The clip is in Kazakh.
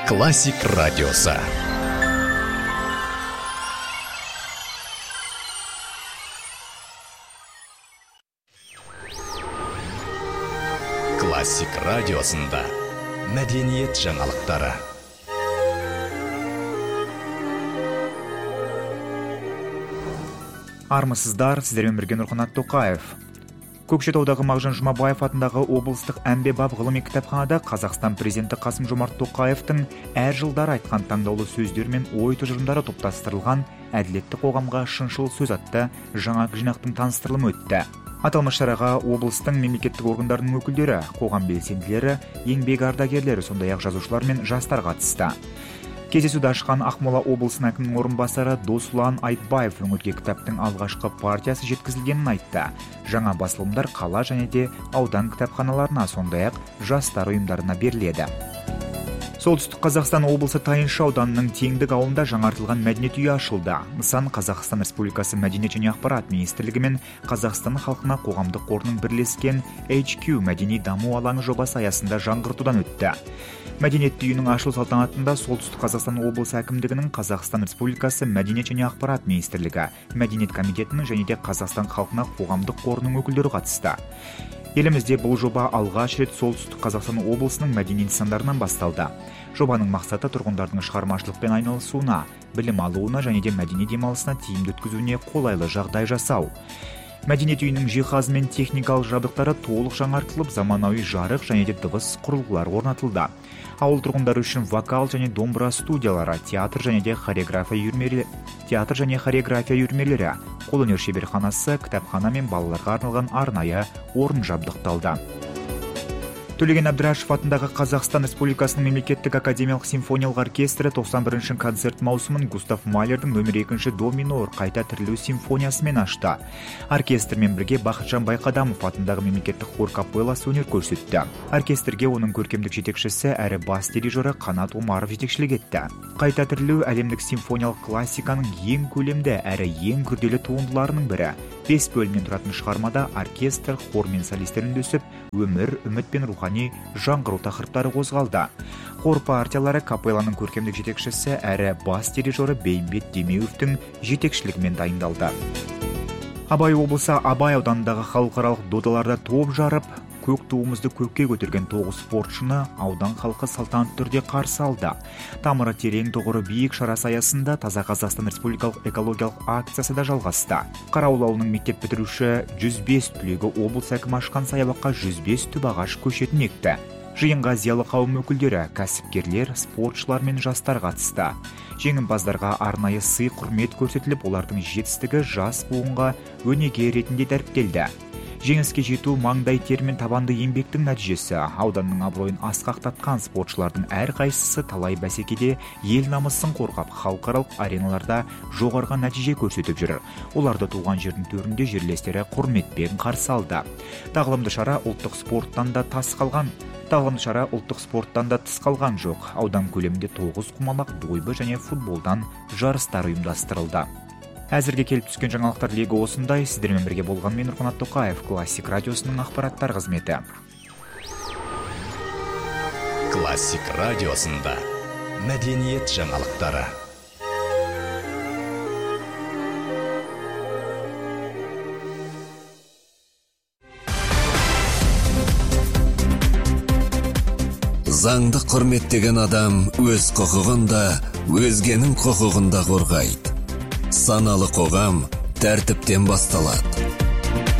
Классик радиосы. Классик радиосында мәдениет жаңалықтары. Армысыздар, сіздермен бірге Нұрқанат Тоқаев. Көкшетаудағы Мағжан Жұмабаев атындағы облыстық әмбебап ғылыми кітапханада Қазақстан президенті Қасым-Жомарт Тоқаевтың әр жылдары айтқан таңдаулы сөздер мен ой тұжырымдары топтастырылған «Әділетті қоғамға шыншыл сөз» атты жаңа жинақтың таныстырылымы өтті. Аталмыш шараға облыстың мемлекеттік органдарының өкілдері, қоғам белсенділері, еңбек ардагерлері, сондай-ақ жазушылар мен жастар қатысты. Кездесуді ашқан Ақмола облысының әкімінің орынбасары Досулан Айтбаев өңірге кітаптың алғашқы партиясы жеткізілгенін айтты. Жаңа басылымдар қала және де аудан кітапханаларына, сондай-ақ жастар ұйымдарына беріледі. Солтүстік Қазақстан облысы Тайынша ауданының Теңдік ауылында жаңартылған мәдениет үйі ашылды. Нысан Қазақстан Республикасы Мәдениет және ақпарат министрлігі мен Қазақстан халқына қоғамдық қорының бірлескен HQ мәдени даму алаңы жобасы аясында жаңғыртудан өтті. Мәдениет үйінің ашылу салтанатында Солтүстік Қазақстан облысы әкімдігінің, Қазақстан Республикасы Мәдениет және ақпарат министрлігі, Мәдениет комитетінің және де Қазақстан халқына қоғамдық қорының өкілдері қатысты. Елімізде бұл жоба алғаш рет Солтүстік Қазақстан облысының мәдени нысандарынан басталды. Жобаның мақсаты тұрғындардың шығармашылықпен айналысуына, білім алуына және де мәдени демалысына тиімді өткізуіне қолайлы жағдай жасау. Мәдениет үйінің жиһазы мен техникалық жабдықтары толық жаңартылып, заманауи жарық және де дыбыс құрылғылары орнатылды. Ауыл тұрғындары үшін вокал және домбыра студиялары, театр және хореография үйірмелері, қолөнер шеберханасы, кітапхана мен балаларға арналған арнайы орын жабдықталды. Төлеген Әбдірашев атындағы Қазақстан Республикасының мемлекеттік академиялық симфониялық оркестрі 91-ші концерт маусымын Густав Малердің нөмір 2 до минор қайта тірілу симфониясымен ашты. Оркестрмен бірге Бақытжан Байқадамов атындағы мемлекеттік хор капелласы өнер көрсетті. Оркестрге оның көркемдік жетекшісі әрі бас дирижері Қанат Омаров жетекшілік етті. Қайта тірілу әлемдік симфониялық классиканың ең көлемді әрі ең күрделі туындыларының бірі. 5 бөлімнен тұратын шығармада оркестр, хор мен солистер үндесіп, өмір, үміт пен рухани жаңғыру тақырыптары қозғалды. Хор партиялары капелланың көркемдік жетекшісі әрі бас дирижері Бейімбет Демеуовтің жетекшілігімен дайындалды. Абай облысы Абай ауданындағы халықаралық додаларда топ жарып, көк туымызды көкке көтерген 9 спортшыны аудан халқы салтанатты түрде қарсы алды. Тамыры терең, тұғыры биік шарасы аясында Таза Қазақстан Республикалық экологиялық акциясы да жалғасты. Қарауыл ауылының мектеп бітіруші 105 түлегі облыс әкімі ашқан саябаққа 105 түп ағаш көшетін екті. Жиынға зиялы қауым өкілдері, кәсіпкерлер, спортшылар мен жастар қатысты. Жеңімпаздарға арнайы сый құрмет көрсетіліп, олардың жетістігі жас буынға өнеге ретінде дәріптелді. Жеңіске жету маңдай тер мен табанды еңбектің нәтижесі. Ауданның абыройын асқақтатқан спортшылардың әрқайсысы талай бәсекеде ел намысын қорғап, халықаралық ареналарда жоғарғы нәтиже көрсетіп жүр. Оларды туған жердің төрінде жерлестері құрметпен қарсы алды. Тағылымды шара ұлттық спорттан да тыс қалған жоқ. Аудан көлемінде 9 құмалақ, дойбы және футболдан жарыстар ұйымдастырылды. Әзірге келіп түскен жаңалықтар легі осындай. Сіздермен бірге болған мен Нұрқанат Тоқаев, Классик радиосының ақпараттар қызметі. Классик радиосында мәдениет жаңалықтары. Заңды құрметтеген адам өз құқығында, өзгенің құқығында қорғайды. Саналы қоғам тәртіптен басталады.